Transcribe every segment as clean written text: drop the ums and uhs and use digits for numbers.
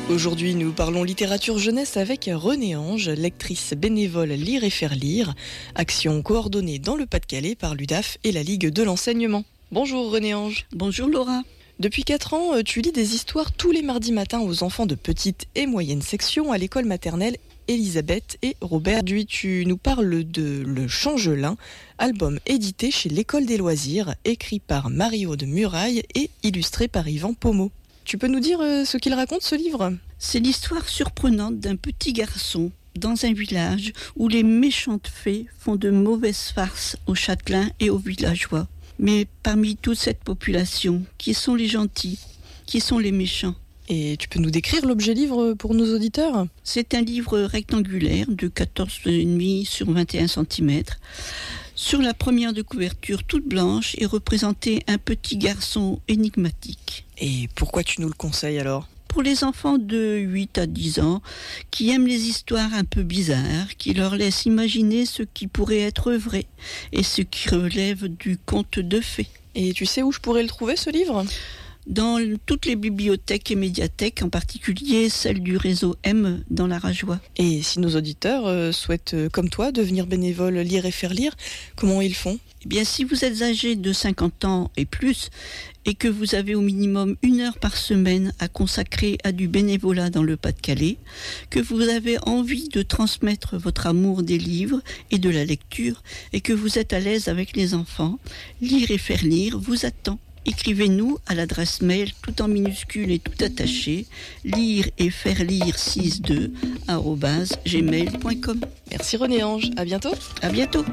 Aujourd'hui, nous parlons littérature jeunesse avec Renée Ange, lectrice bénévole Lire et faire lire, action coordonnée dans le Pas-de-Calais par l'UDAF et la Ligue de l'enseignement. Bonjour Renée Ange. Bonjour Laura. Depuis 4 ans, tu lis des histoires tous les mardis matins aux enfants de petite et moyenne section à l'école maternelle Elisabeth et Robert. Aujourd'hui, tu nous parles de Le Changelin, album édité chez l'École des loisirs, écrit par Marie-Aude Muraille et illustré par Yvan Pommeau. Tu peux nous dire ce qu'il raconte, ce livre ? C'est l'histoire surprenante d'un petit garçon dans un village où les méchantes fées font de mauvaises farces aux châtelains et aux villageois. Mais parmi toute cette population, qui sont les gentils ? Qui sont les méchants ? Et tu peux nous décrire l'objet livre pour nos auditeurs ? C'est un livre rectangulaire de 14,5 sur 21 cm. Sur la première de couverture, toute blanche, est représenté un petit garçon énigmatique. Et pourquoi tu nous le conseilles alors ? Pour les enfants de 8 à 10 ans, qui aiment les histoires un peu bizarres, qui leur laissent imaginer ce qui pourrait être vrai et ce qui relève du conte de fées. Et tu sais où je pourrais le trouver, ce livre ? Dans toutes les bibliothèques et médiathèques, en particulier celle du réseau M dans la Rajoie. Et si nos auditeurs souhaitent, comme toi, devenir bénévoles Lire et faire lire, comment ils font ? Eh bien, si vous êtes âgé de 50 ans et plus, et que vous avez au minimum 1 heure par semaine à consacrer à du bénévolat dans le Pas-de-Calais, que vous avez envie de transmettre votre amour des livres et de la lecture, et que vous êtes à l'aise avec les enfants, Lire et faire lire vous attend. Écrivez-nous à l'adresse mail tout en minuscule et tout attaché, lire et faire lire 62@gmail.com. Merci Renée Ange, à bientôt. À bientôt.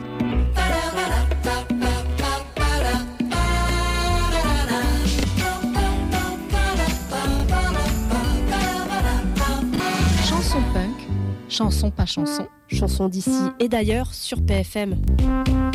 Chanson punk, chanson pas chanson, Chanson d'ici et d'ailleurs sur PFM.